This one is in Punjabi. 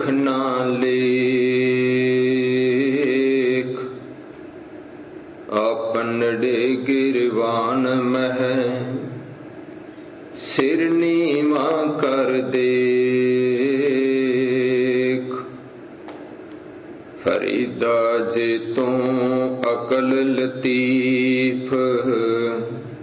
ना लेख, आपनड़े गिरवान मह सिर नीवा कर देख। फरीदा जे तू अकल लतीफ,